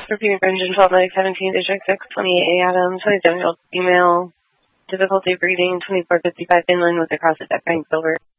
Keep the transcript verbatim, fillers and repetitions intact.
repeating for engine twelve nine seventeen, District six, twenty-eight A Adams, twenty-seven-year-old female, difficulty breathing, twenty-four fifty-five inland with a cross at deck rank silver.